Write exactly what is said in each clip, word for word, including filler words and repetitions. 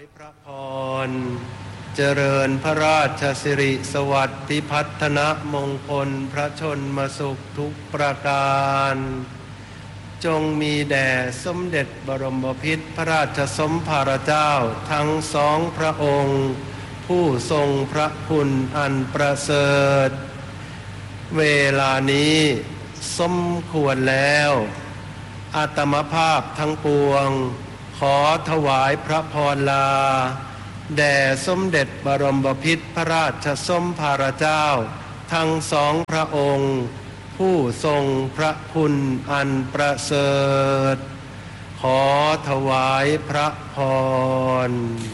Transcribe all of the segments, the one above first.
พระพรเจริญพระราชสิริสวัสดิพัฒนมงคลพระชนมสุขทุกประการจงมีแด่สมเด็จบรมพิตรพระราชสมภารเจ้าทั้งสองพระองค์ผู้ทรงพระคุณอันประเสริฐเวลานี้สมควรแล้วอาตมภาพทั้งปวงขอถวายพระพรลาแด่สมเด็จบรมพิตรพระราชสมภารเจ้าทั้งสองพระองค์ผู้ทรงพระคุณอันประเสริฐขอถวายพระพร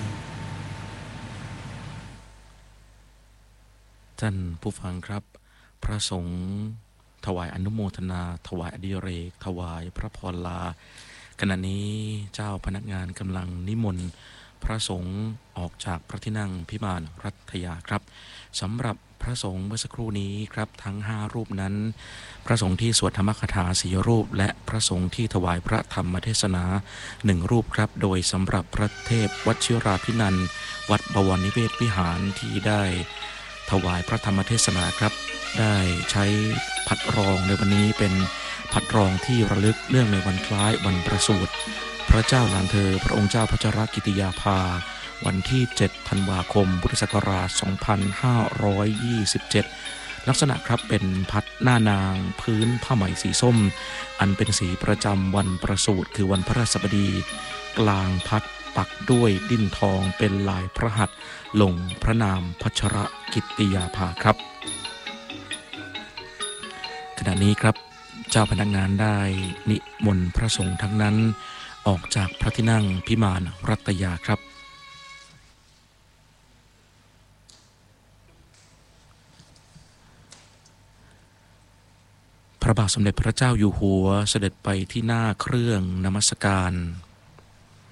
ท่านผู้ฟังครับพระสงฆ์ถวายอนุโมทนาถวายอดิเรกถวายพระพรลาขณะนี้เจ้าพนักงานกำลังนิมนต์พระสงฆ์ออกจากพระที่นั่งพิมานรัตยาครับสำหรับพระสงฆ์เมื่อสักครู่นี้ครับทั้งห้ารูปนั้นพระสงฆ์ที่สวดธรรมคาถาสี่รูปและพระสงฆ์ที่ถวายพระธรรมเทศนาหนึ่งรูปครับโดยสำหรับพระเทพวชิราภินันท์วัดบวรนิเวศวิหารที่ได้ถวายพระธรรมเทศนาครับได้ใช้ผัดรองในวันนี้เป็นผัดรองที่ระลึกเนื่องในวันคล้ายวันประสูติพระเจ้าหลานเธอพระองค์เจ้าพัชรกิติยาภาวันที่เจ็ดธันวาคมพุทธศักราชสองพันห้าร้อยยี่สิบเจ็ดลักษณะครับเป็นพัดหน้านางพื้นผ้าไหมสีส้มอันเป็นสีประจำวันประสูติคือวันพฤหัสบดีกลางพัดปักด้วยดิ้นทองเป็นลายพระหัตถ์ลงพระนามพัชรกิติยาภาครับขณะนี้ครับเจ้าพนักงานได้นิมนต์พระสงฆ์ทั้งนั้นออกจากพระที่นั่งพิมานรัตยาครับพระบาทสมเด็จพระเจ้าอยู่หัวเสด็จไปที่หน้าเครื่องนมัสการ